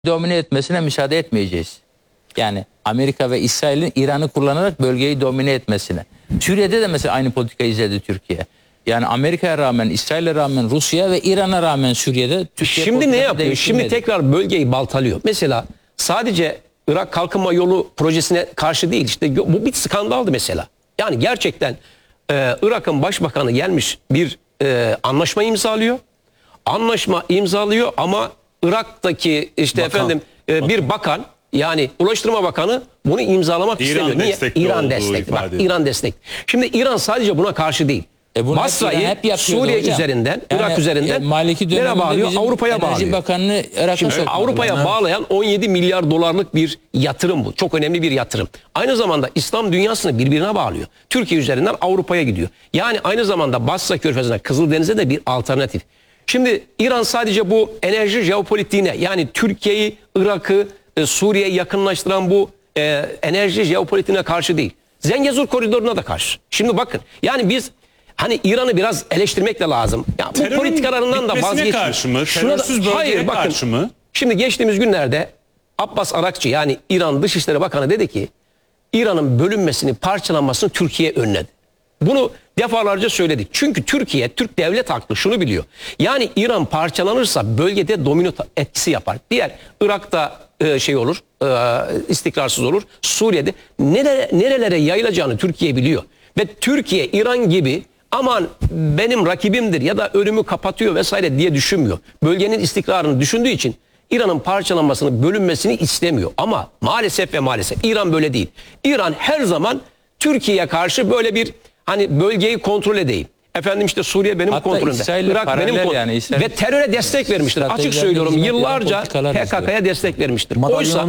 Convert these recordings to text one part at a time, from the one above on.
domine etmesine müsaade etmeyeceğiz. Yani Amerika ve İsrail'in İran'ı kullanarak bölgeyi domine etmesine. Suriye'de de mesela aynı politikayı izledi Türkiye. Yani Amerika'ya rağmen, İsrail'e rağmen, Rusya ve İran'a rağmen Suriye'de Türkiye şimdi ne yapıyor? Şimdi tekrar bölgeyi baltalıyor. Mesela sadece Irak Kalkınma Yolu projesine karşı değil. İşte bu bir skandaldı mesela. Yani gerçekten Irak'ın başbakanı gelmiş bir anlaşma imzalıyor. Anlaşma imzalıyor ama Irak'taki işte bir bakan, yani Ulaştırma Bakanı bunu imzalamak istemiyor. Niye? İran destekli. Bak, İran destek. Şimdi İran sadece buna karşı değil. Basra'yı Suriye hocam. Üzerinden, yani, Irak üzerinden nereye bağlıyor? Avrupa'ya bağlıyor. Şimdi Avrupa'ya bağlayan 17 milyar dolarlık bir yatırım bu. Çok önemli bir yatırım. Aynı zamanda İslam dünyasını birbirine bağlıyor. Türkiye üzerinden Avrupa'ya gidiyor. Yani aynı zamanda Basra Körfezi'ne, Kızıldeniz'e de bir alternatif. Şimdi İran sadece bu enerji jeopolitiğine, yani Türkiye'yi, Irak'ı, Suriye'yi yakınlaştıran bu enerji jeopolitiğine karşı değil. Zengezur koridoruna da karşı. Şimdi bakın, yani biz hani İran'ı biraz eleştirmek de lazım. Ya bu politikalarından da vazgeçmiyor. Karşı mı? Terörsüz bölgeye karşı mı? Şimdi geçtiğimiz günlerde Abbas Arakçı, yani İran Dışişleri Bakanı dedi ki İran'ın bölünmesini, parçalanmasını Türkiye önledi. Bunu defalarca söyledik. Çünkü Türkiye, Türk devlet aklı şunu biliyor. Yani İran parçalanırsa bölgede domino etkisi yapar. Diğer Irak'ta olur, istikrarsız olur. Suriye'de nerelere yayılacağını Türkiye biliyor. Ve Türkiye İran gibi aman benim rakibimdir ya da önümü kapatıyor vesaire diye düşünmüyor. Bölgenin istikrarını düşündüğü için İran'ın parçalanmasını, bölünmesini istemiyor. Ama maalesef ve maalesef İran böyle değil. İran her zaman Türkiye'ye karşı böyle bir hani bölgeyi kontrol edeyim. Efendim işte Suriye benim kontrolümde. Irak benim kontrolümde. Ve teröre destek vermiştir. Açık söylüyorum, yıllarca PKK'ya destek vermiştir. Oysa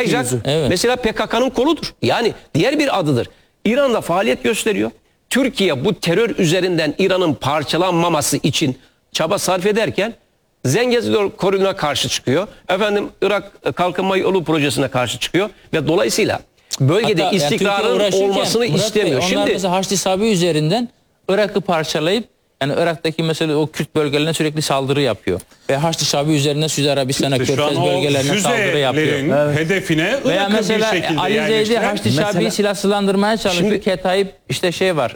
mesela PKK'nın koludur. Yani diğer bir adıdır. İran'da faaliyet gösteriyor. Türkiye bu terör üzerinden İran'ın parçalanmaması için çaba sarf ederken Zengezur koridoruna karşı çıkıyor. Efendim Irak Kalkınma Yolu projesine karşı çıkıyor ve dolayısıyla bölgede istikrarın olmasını istemiyor. Onlar mesela Haçlı Sabi üzerinden Irak'ı parçalayıp, yani Irak'taki mesela o Kürt bölgelerine sürekli saldırı yapıyor. Ve Haçlı Sabi üzerinden Suudi Arabistan'a, Körfez bölgelerine saldırı yapıyor. Hedefine veya mesela Ali Zeydi Haçlı Sabi'yi silahsızlandırmaya çalışıyor. Şimdi Ketayip işte var.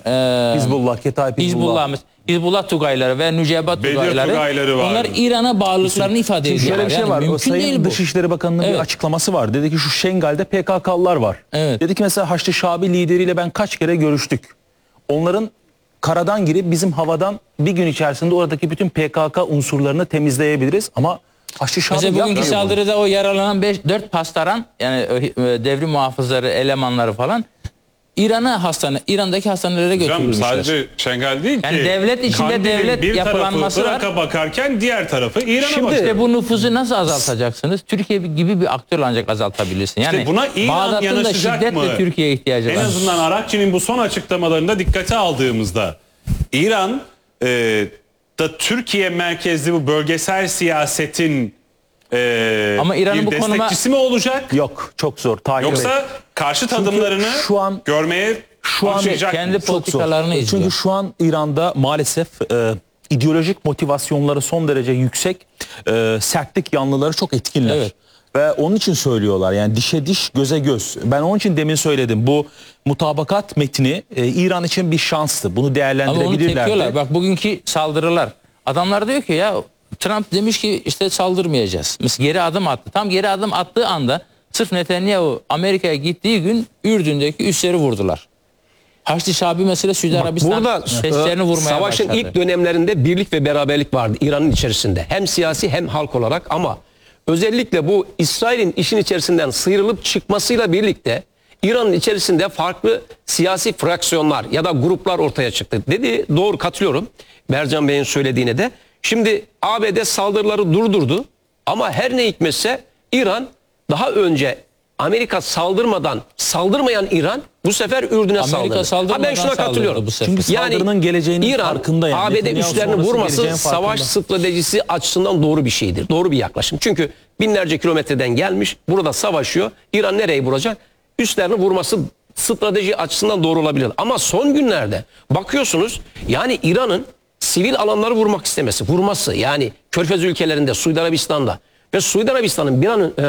Hizbullah Tugayları ve Nücebat Tugayları. Onlar İran'a bağlılıklarını ifade ediyorlar. Şöyle bir şey var. O Sayın Dışişleri Bakanı'nın bir açıklaması var. Dedi ki şu Şengal'de PKK'lılar var. Dedi ki mesela Haçlı Şabi lideriyle ben kaç kere görüştük. Onların karadan girip bizim havadan bir gün içerisinde oradaki bütün PKK unsurlarını temizleyebiliriz ama Haçlı Şabi mesela bugünkü saldırıda o yaralanan 4 pastaran, yani devrim muhafızları, elemanları falan İran'daki hastanelere götürülmüşler. Sadece Şengal değil ki. Yani devlet içinde devlet yapılanması var. Irak'a bakarken diğer tarafı İran'a bakıyor. İşte bu nüfuzu nasıl azaltacaksınız? Türkiye gibi bir aktör ancak azaltabilirsin. Yani buna İran yanaşacak mı? Türkiye'ye ihtiyacı var. En azından Arakçı'nın bu son açıklamalarında dikkate aldığımızda İran da Türkiye merkezli bu bölgesel siyasetin ama İran'ın bu destekçisi mi olacak? Yok, çok zor. Yoksa karşıt adımlarını görmeye başlayacak kendi politikalarını izliyor. Çünkü şu an İran'da maalesef ideolojik motivasyonları son derece yüksek, sertlik yanlıları çok etkinler. Evet. Ve onun için söylüyorlar, yani dişe diş, göze göz. Ben onun için demin söyledim, bu mutabakat metni İran için bir şanstı. Bunu değerlendirebilirler. Ama onu tepiyorlar. Bak bugünkü saldırılar. Adamlar diyor ki ya Trump demiş ki işte saldırmayacağız. Mesela geri adım attı. Tam geri adım attığı anda sırf Netanyahu Amerika'ya gittiği gün Ürdün'deki üsleri vurdular. Haçlı Şabi mesela Suudi Arabistan seslerini vurmaya savaşın başladı. ilk dönemlerinde birlik ve beraberlik vardı İran'ın içerisinde. Hem siyasi hem halk olarak, ama özellikle bu İsrail'in işin içerisinden sıyrılıp çıkmasıyla birlikte İran'ın içerisinde farklı siyasi fraksiyonlar ya da gruplar ortaya çıktı. Dedi, doğru, katılıyorum Mercan Bey'in söylediğine de. Şimdi ABD saldırıları durdurdu ama her ne hikmetse İran daha önce Amerika saldırmayan İran bu sefer Ürdün'e saldırdı. Ben şuna katılıyorum. Çünkü saldırının geleceğinin İran, farkında. Yani. ABD üslerini vurması savaş stratejisi açısından doğru bir şeydir. Doğru bir yaklaşım. Çünkü binlerce kilometreden gelmiş, burada savaşıyor. İran nereye vuracak? Üslerini vurması strateji açısından doğru olabilir. Ama son günlerde bakıyorsunuz, yani İran'ın sivil alanları vurması, yani Körfez ülkelerinde, Suudi Arabistan'da ve Suudi Arabistan'ın bir an